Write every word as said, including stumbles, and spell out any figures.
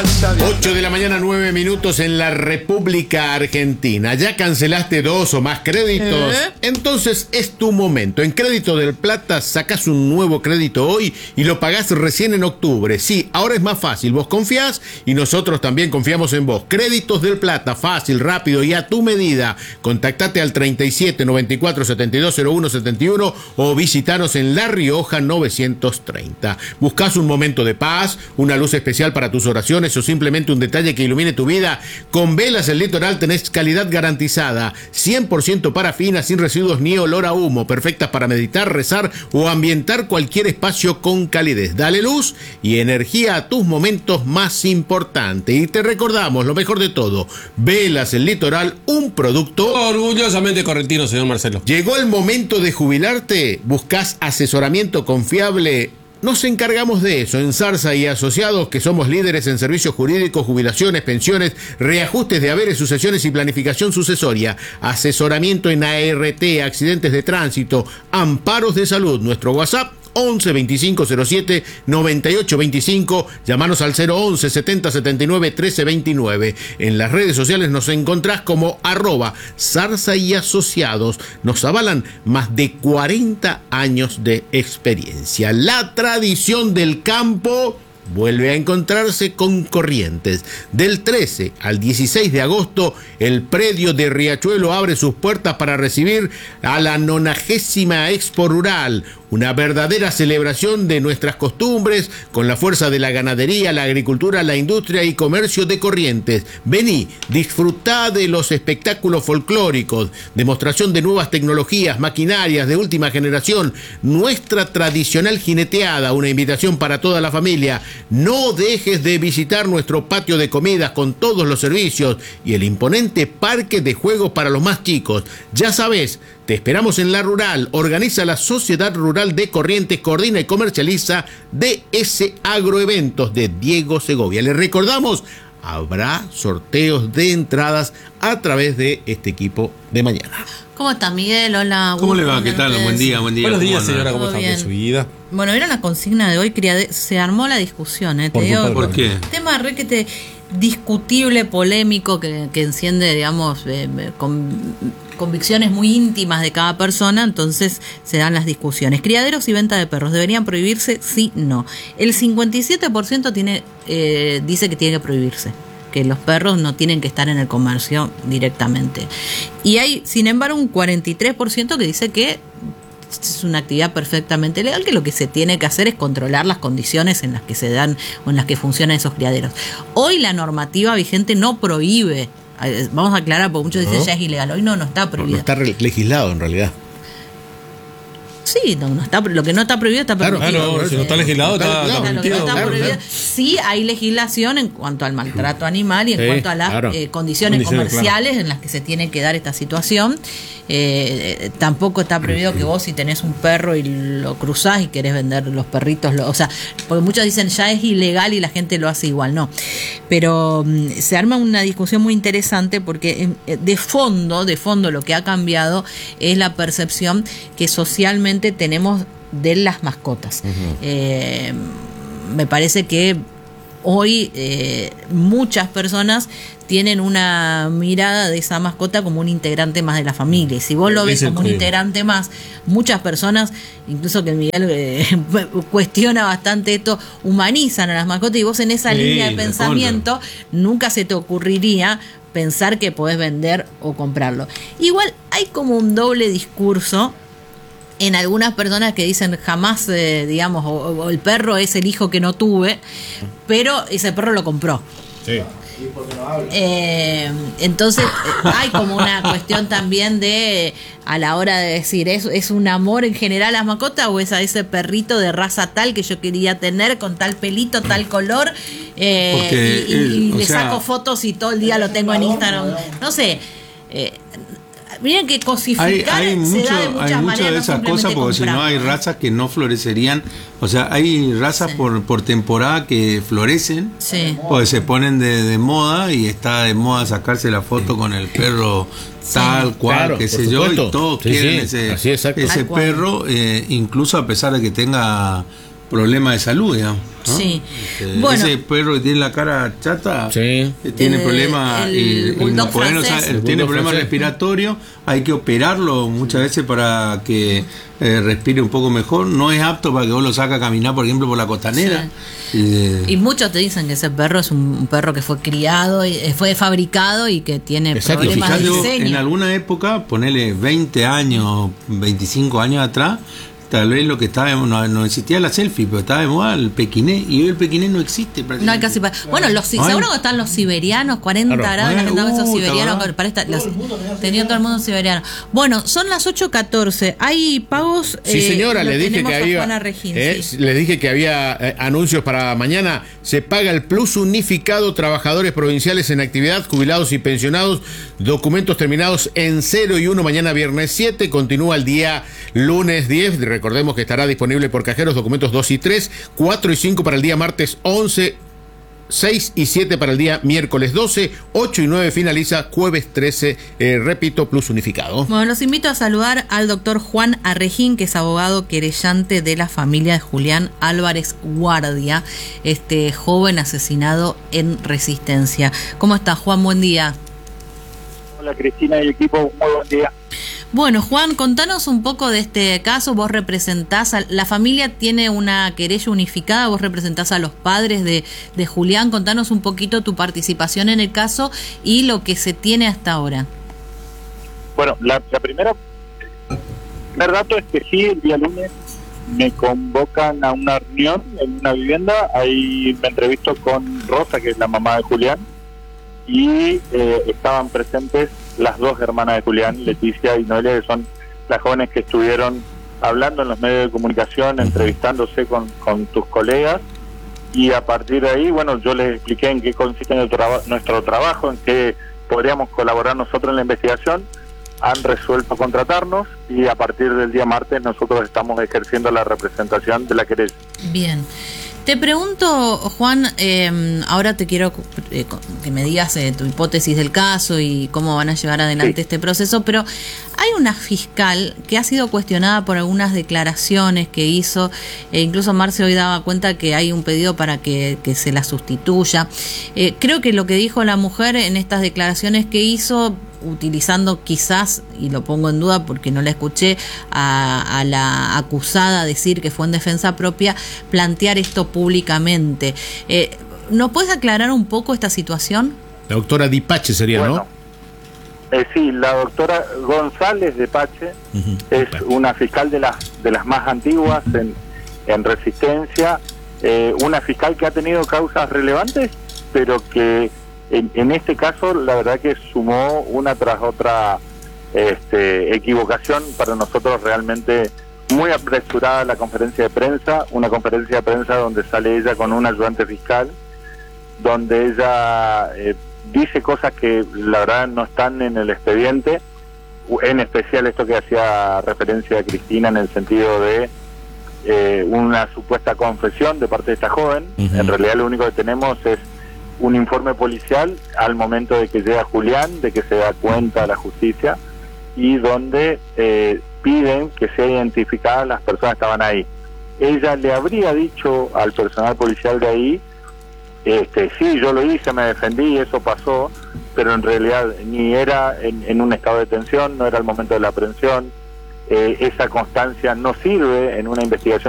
ocho de la mañana, nueve minutos en la República Argentina. ¿Ya cancelaste dos o más créditos? ¿Eh? Entonces es tu momento. En Crédito del Plata sacás un nuevo crédito hoy y lo pagás recién en octubre. Sí, ahora es más fácil. Vos confías y nosotros también confiamos en vos. Créditos del Plata, fácil, rápido y a tu medida. Contactate al treinta y siete, noventa y cuatro, setenta y dos, cero uno, setenta y uno o visitanos en La Rioja novecientos treinta. ¿Buscás un momento de paz, una luz especial para tus oraciones o simplemente un detalle que ilumine tu vida? Con Velas El Litoral tenés calidad garantizada, cien por ciento parafina, sin residuos ni olor a humo, perfectas para meditar, rezar o ambientar cualquier espacio con calidez. Dale luz y energía a tus momentos más importantes. Y te recordamos lo mejor de todo: Velas El Litoral, un producto orgullosamente correntino, señor Marcelo. ¿Llegó el momento de jubilarte? ¿Buscas asesoramiento confiable? Nos encargamos de eso en Zarza y Asociados, que somos líderes en servicios jurídicos, jubilaciones, pensiones, reajustes de haberes, sucesiones y planificación sucesoria, asesoramiento en A R T, accidentes de tránsito, amparos de salud. Nuestro WhatsApp once, veinticinco, cero siete, noventa y ocho veinticinco, llamanos al cero once, setenta, setenta y nueve, trece veintinueve. En las redes sociales nos encontrás como arroba Zarza y Asociados. Nos avalan más de cuarenta años de experiencia. La tradición del campo vuelve a encontrarse con Corrientes. Del trece al dieciséis de agosto, el predio de Riachuelo abre sus puertas para recibir a la nonagésima Expo Rural, una verdadera celebración de nuestras costumbres con la fuerza de la ganadería, la agricultura, la industria y comercio de Corrientes. Vení, disfrutá de los espectáculos folclóricos, demostración de nuevas tecnologías, maquinarias de última generación, nuestra tradicional jineteada, una invitación para toda la familia. No dejes de visitar nuestro patio de comidas con todos los servicios y el imponente parque de juegos para los más chicos. Ya sabes, te esperamos en La Rural. Organiza la Sociedad Rural de Corrientes, coordina y comercializa D S Agroeventos de Diego Segovia. Les recordamos, habrá sorteos de entradas a través de este equipo de mañana. ¿Cómo está Miguel? Hola. ¿Cómo le va? ¿Qué tal? Buen día, buen día. Buenos días, señora. ¿Cómo está en su vida? Bueno, era la consigna de hoy. Criade... Se armó la discusión, ¿eh? Te ¿Por, digo, ¿Por qué? Tema re que te discutible, polémico, que, que enciende, digamos, eh, con convicciones muy íntimas de cada persona. Entonces se dan las discusiones. Criaderos y venta de perros, ¿deberían prohibirse? Sí, no. El cincuenta y siete por ciento tiene, eh, dice que tiene que prohibirse, que los perros no tienen que estar en el comercio directamente. Y hay, sin embargo, un cuarenta y tres por ciento que dice que es una actividad perfectamente legal, que lo que se tiene que hacer es controlar las condiciones en las que se dan o en las que funcionan esos criaderos. Hoy la normativa vigente no prohíbe, vamos a aclarar, porque muchos dicen ¿no? ya es ilegal. Hoy no, no está prohibido. No, no está legislado en realidad. Sí, no, no está, lo que no está prohibido está permitido. Claro, claro, si no está legislado, está, está, está permitido. No está claro, prohibido. claro. Sí hay legislación en cuanto al maltrato animal y en sí, cuanto a las claro. eh, condiciones, condiciones comerciales claro. en las que se tiene que dar esta situación. Eh, tampoco está prohibido que vos, si tenés un perro y lo cruzás y querés vender los perritos, lo, o sea, porque muchos dicen ya es ilegal y la gente lo hace igual, no. Pero um, se arma una discusión muy interesante porque eh, de fondo, de fondo lo que ha cambiado es la percepción que socialmente tenemos de las mascotas. Uh-huh. Eh, me parece que hoy eh, muchas personas tienen una mirada de esa mascota como un integrante más de la familia. Y si vos lo ves como un integrante más, muchas personas, incluso que Miguel eh, cuestiona bastante esto, humanizan a las mascotas, y vos en esa sí, línea de pensamiento contra. Nunca se te ocurriría pensar que podés vender o comprarlo. Igual hay como un doble discurso en algunas personas que dicen jamás, eh, digamos, o, o el perro es el hijo que no tuve, pero ese perro lo compró. Sí. Eh, entonces hay como una cuestión también de, a la hora de decir, ¿es, es un amor en general a las mascotas o es a ese perrito de raza tal que yo quería tener con tal pelito, tal color, eh, y, y, el, y le sea, saco fotos y todo el día lo tengo en Instagram? No sé. Eh, Miren que cosificar hay, hay mucho, se da de muchas hay maneras, mucho de esas no cosas, porque si no hay ¿no? razas que no florecerían. O sea, hay razas sí. por, por temporada que florecen, sí. porque se ponen de, de moda y está de moda sacarse la foto con el perro sí. tal cual, claro, qué sé yo, y todos sí, quieren sí. ese, ese perro, eh, incluso a pesar de que tenga problemas de salud, digamos, ¿no? Sí. Este, bueno, ese perro que tiene la cara chata, sí, tiene el, problemas el, y, el y no poder, francés, o sea, tiene problemas respiratorios, hay que operarlo muchas veces para que eh, respire un poco mejor. No es apto para que vos lo saques a caminar, por ejemplo, por la costanera. Sí. Y, y muchos te dicen que ese perro es un, un perro que fue criado, y fue fabricado y que tiene Exacto. problemas Fijate, de diseño. En alguna época, ponele veinte años, veinticinco años atrás, tal vez lo que estaba, no, no existía la selfie, pero estaba de moda el pequinés, y hoy el pequinés no existe prácticamente. No hay casi pa bueno, los, ¿No seguro que están los siberianos, cuarenta claro. grados, la gente uh, esos siberianos, para esta, las, tenía todo el mundo siberiano. Bueno, son las ocho catorce, hay pagos. Sí, señora, eh, le, dije que había, Regín, eh, sí. le dije que había eh, anuncios para mañana. Se paga el plus unificado, trabajadores provinciales en actividad, jubilados y pensionados, documentos terminados en cero y uno, mañana viernes siete, continúa el día lunes diez, recordemos que estará disponible por cajeros, documentos dos y tres, cuatro y cinco para el día martes once, seis y siete para el día miércoles doce, ocho y nueve finaliza jueves trece, eh, repito, plus unificado. Bueno, los invito a saludar al doctor Juan Arrejín, que es abogado querellante de la familia de Julián Álvarez Guardia, este joven asesinado en Resistencia. ¿Cómo está, Juan? Buen día. Hola, Cristina y equipo, muy buen día. Bueno, Juan, contanos un poco de este caso. Vos representás, a, la familia tiene una querella unificada, vos representás a los padres de, de Julián. Contanos un poquito tu participación en el caso y lo que se tiene hasta ahora. Bueno, la, la primera, el primer dato es que sí, el día lunes me convocan a una reunión en una vivienda. Ahí me entrevisto con Rosa, que es la mamá de Julián, y eh, estaban presentes las dos hermanas de Julián, Leticia y Noelia, que son las jóvenes que estuvieron hablando en los medios de comunicación, entrevistándose con, con tus colegas, y a partir de ahí, bueno, yo les expliqué en qué consiste nuestro, traba, nuestro trabajo, en qué podríamos colaborar nosotros en la investigación. Han resuelto contratarnos y a partir del día martes nosotros estamos ejerciendo la representación de la querella. Bien. Te pregunto, Juan, eh, ahora te quiero eh, que me digas eh, tu hipótesis del caso y cómo van a llevar adelante sí. este proceso, pero hay una fiscal que ha sido cuestionada por algunas declaraciones que hizo, e incluso Marce hoy daba cuenta que hay un pedido para que, que se la sustituya. Eh, creo que lo que dijo la mujer en estas declaraciones que hizo, utilizando quizás, y lo pongo en duda porque no la escuché, a, a la acusada decir que fue en defensa propia, plantear esto públicamente. Eh, ¿Nos puedes aclarar un poco esta situación? La doctora Di Pache sería, bueno, ¿no? Eh, sí, la doctora González de Pache uh-huh. es una fiscal de las de las más antiguas en, en Resistencia, eh, una fiscal que ha tenido causas relevantes, pero que En, en este caso, la verdad que sumó una tras otra este, equivocación. Para nosotros realmente muy apresurada la conferencia de prensa, una conferencia de prensa donde sale ella con un ayudante fiscal, donde ella eh, dice cosas que la verdad no están en el expediente, en especial esto que hacía referencia a Cristina en el sentido de eh, una supuesta confesión de parte de esta joven. Uh-huh. En realidad lo único que tenemos es un informe policial al momento de que llega Julián, de que se da cuenta a la justicia, y donde eh, piden que sean identificadas las personas que estaban ahí. Ella le habría dicho al personal policial de ahí, este, sí, yo lo hice, me defendí, eso pasó, pero en realidad ni era en, en un estado de tensión, no era el momento de la aprehensión, eh, esa constancia no sirve en una investigación